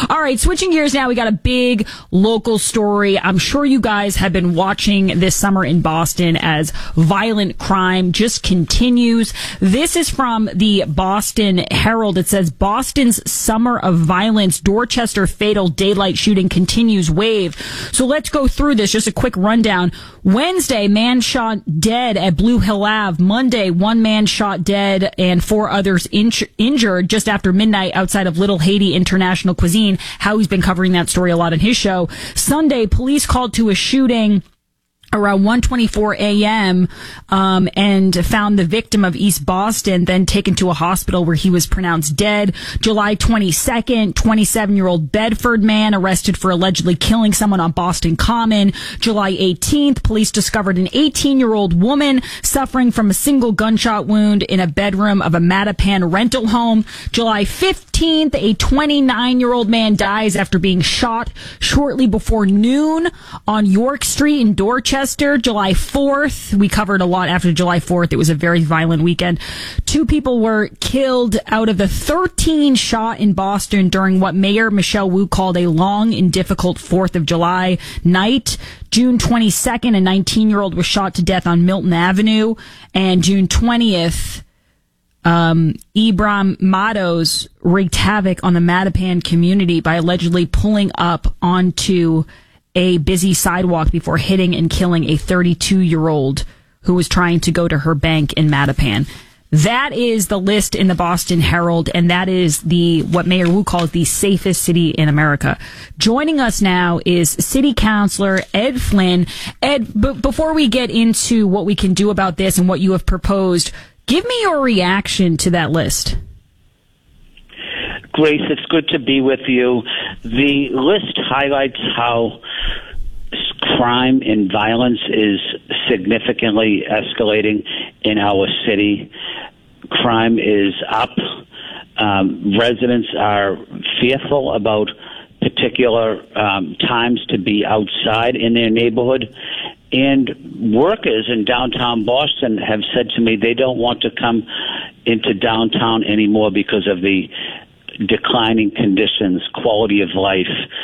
All right, switching gears now, we got a big local story. I'm sure you guys have been watching this summer in Boston as violent crime just continues. This is from the Boston Herald. It says, Boston's summer of violence, Dorchester fatal daylight shooting continues wave. So let's go through this. Just a quick rundown. Wednesday, man shot dead at Blue Hill Ave. Monday, one man shot dead and 4 others injured just after midnight outside of Little Haiti International Cuisine. Howie's been covering that story a lot on his show. Sunday, police called to a shooting around 1:24 a.m. And found the victim of East Boston, then taken to a hospital where he was pronounced dead. July 22nd, 27-year-old Bedford man arrested for allegedly killing someone on Boston Common. July 18th, police discovered an 18-year-old woman suffering from a single gunshot wound in a bedroom of a Mattapan rental home. July 15th, a 29-year-old man dies after being shot shortly before noon on York Street in Dorchester. July 4th, we covered a lot after July 4th. It was a very violent weekend. 2 people were killed out of the 13 shot in Boston during what Mayor Michelle Wu called a long and difficult 4th of July night. June 22nd, a 19-year-old was shot to death on Milton Avenue. And June 20th, Ibram Matos wreaked havoc on the Mattapan community by allegedly pulling up onto a busy sidewalk before hitting and killing a 32-year-old who was trying to go to her bank in Mattapan. That is the list in the Boston Herald, and that is what Mayor Wu calls the safest city in America. Joining us now is City Councilor Ed Flynn. Ed, before we get into what we can do about this and what you have proposed, give me your reaction to that list. Grace, it's good to be with you. The list highlights how crime and violence is significantly escalating in our city. Crime is up. Residents are fearful about particular times to be outside in their neighborhood. And workers in downtown Boston have said to me they don't want to come into downtown anymore because of the declining conditions, quality of life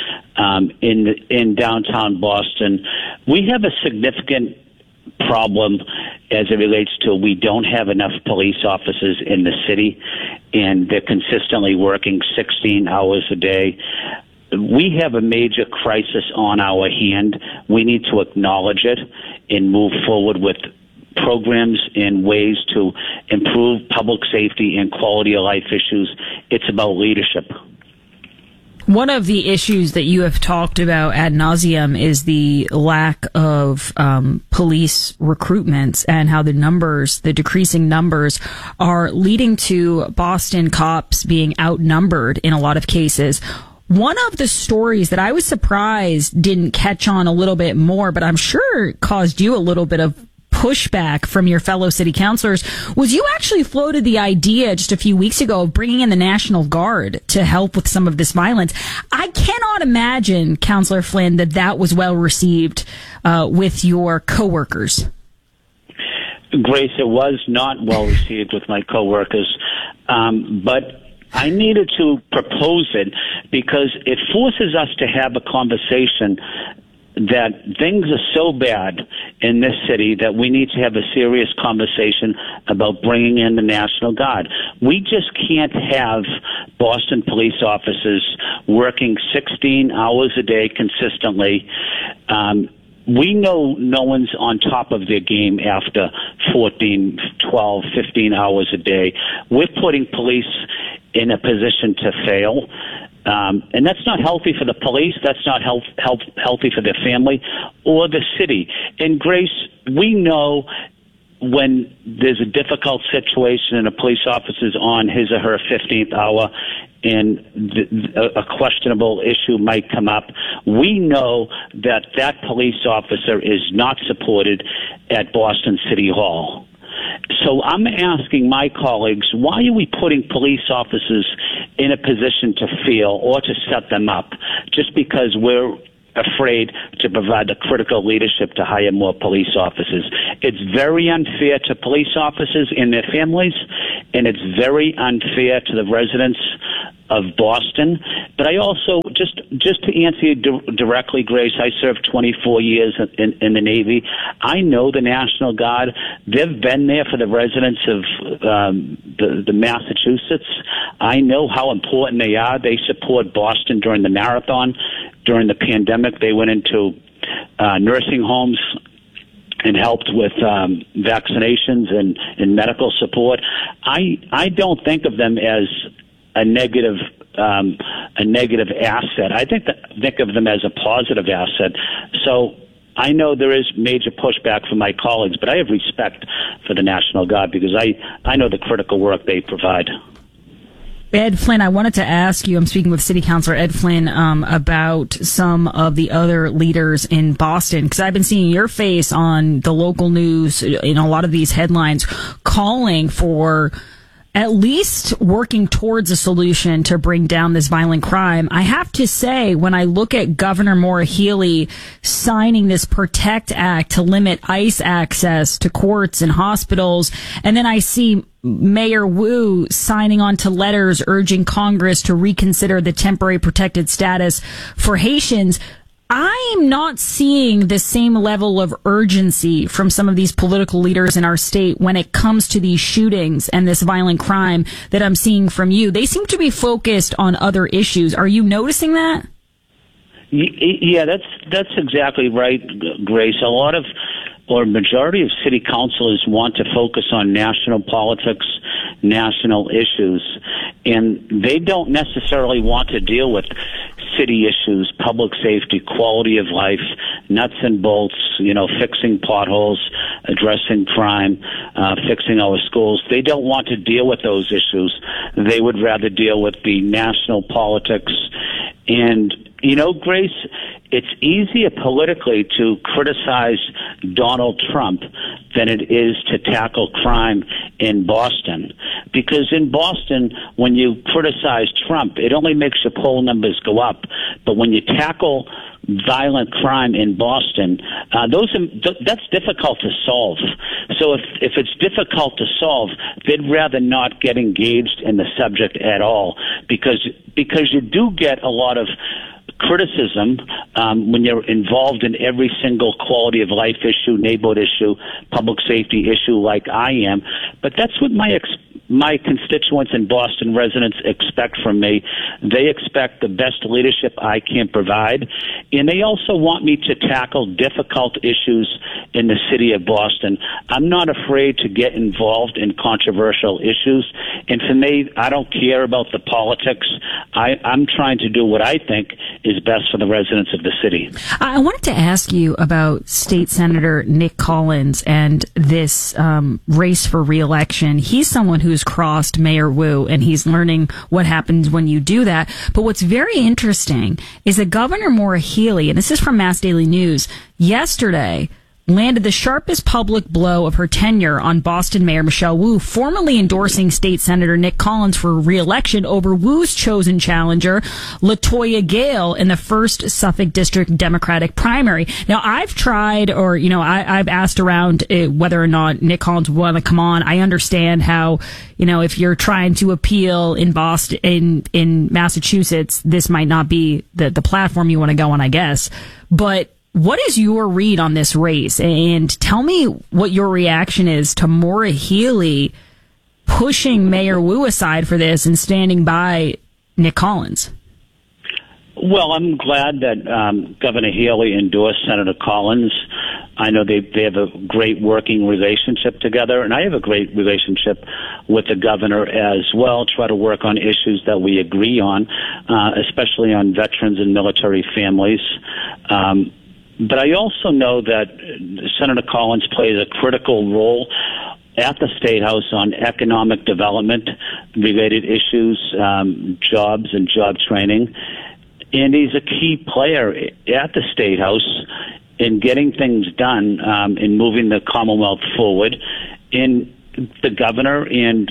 in downtown Boston. We have a significant problem as it relates to we don't have enough police officers in the city, and they're consistently working 16 hours a day. We have a major crisis on our hand. We need to acknowledge it and move forward with programs and ways to improve public safety and quality of life issues. It's about leadership. One of the issues that you have talked about ad nauseum is the lack of police recruitments and how the decreasing numbers are leading to Boston cops being outnumbered in a lot of cases. One of the stories that I was surprised didn't catch on a little bit more, but I'm sure caused you a little bit of pushback from your fellow city councilors, was you actually floated the idea just a few weeks ago of bringing in the National Guard to help with some of this violence. I cannot imagine, Councilor Flynn, that was well received with your coworkers. Grace, it was not well received with my coworkers, but I needed to propose it because it forces us to have a conversation that things are so bad in this city that we need to have a serious conversation about bringing in the National Guard. We just can't have Boston police officers working 16 hours a day consistently. We know no one's on top of their game after 14, 12, 15 hours a day. We're putting police in a position to fail. And that's not healthy for the police. That's not healthy for their family or the city. And Grace, we know when there's a difficult situation and a police officer's on his or her 15th hour and a questionable issue might come up, we know that that police officer is not supported at Boston City Hall. So I'm asking my colleagues, why are we putting police officers in a position to fail or to set them up just because we're afraid to provide the critical leadership to hire more police officers? It's very unfair to police officers and their families, and it's very unfair to the residents of Boston. But I also, just to answer you directly, Grace, I served 24 years in the Navy. I know the National Guard. They've been there for the residents of the Massachusetts. I know how important they are. They support Boston during the marathon. During the pandemic, they went into nursing homes and helped with vaccinations and medical support. I don't think of them as a negative asset. I think of them as a positive asset. So I know there is major pushback from my colleagues, but I have respect for the National Guard because I know the critical work they provide. Ed Flynn, I wanted to ask you, I'm speaking with City Councilor Ed Flynn, about some of the other leaders in Boston, because I've been seeing your face on the local news in a lot of these headlines calling for at least working towards a solution to bring down this violent crime. I have to say, when I look at Governor Maura Healey signing this PROTECT Act to limit ICE access to courts and hospitals, and then I see Mayor Wu signing on to letters urging Congress to reconsider the temporary protected status for Haitians, I'm not seeing the same level of urgency from some of these political leaders in our state when it comes to these shootings and this violent crime that I'm seeing from you. They seem to be focused on other issues. Are you noticing that? Yeah, that's exactly right, Grace. Majority of city councilors want to focus on national politics, national issues, and they don't necessarily want to deal with city issues, public safety, quality of life, nuts and bolts, fixing potholes, addressing crime, fixing our schools. They don't want to deal with those issues. They would rather deal with the national politics. And, Grace, it's easier politically to criticize Donald Trump than it is to tackle crime in Boston. Because in Boston, when you criticize Trump, it only makes your poll numbers go up. But when you tackle violent crime in Boston, that's difficult to solve. So if it's difficult to solve, they'd rather not get engaged in the subject at all, because you do get a lot of criticism when you're involved in every single quality of life issue, neighborhood issue, public safety issue like I am. But that's what my constituents and Boston residents expect from me. They expect the best leadership I can provide, and they also want me to tackle difficult issues in the city of Boston. I'm not afraid to get involved in controversial issues, and for me, I don't care about the politics. I'm trying to do what I think is best for the residents of the city. I wanted to ask you about State Senator Nick Collins and this race for re-election. He's someone who's crossed Mayor Wu, and he's learning what happens when you do that. But what's very interesting is that Governor Maura Healey, and this is from Mass Daily News, yesterday landed the sharpest public blow of her tenure on Boston Mayor Michelle Wu, formally endorsing State Senator Nick Collins for re-election over Wu's chosen challenger, LaToya Gale, in the 1st Suffolk District Democratic primary. Now, I've tried, I've asked around whether or not Nick Collins would want to come on. I understand how, if you're trying to appeal in Boston, in Massachusetts, this might not be the platform you want to go on, I guess. But what is your read on this race? And tell me what your reaction is to Maura Healey pushing Mayor Wu aside for this and standing by Nick Collins. Well, I'm glad that Governor Healey endorsed Senator Collins. I know they have a great working relationship together, and I have a great relationship with the governor as well, try to work on issues that we agree on, especially on veterans and military families. But I also know that Senator Collins plays a critical role at the State House on economic development related issues, jobs and job training. And he's a key player at the State House in getting things done, in moving the Commonwealth forward. And the governor and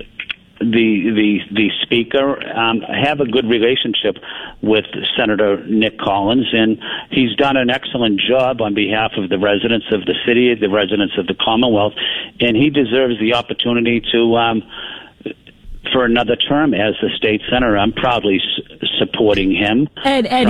the speaker have a good relationship with Senator Nick Collins, and he's done an excellent job on behalf of the residents of the city, the residents of the Commonwealth, and he deserves the opportunity to for another term as the state senator. I'm proudly supporting him. Ed,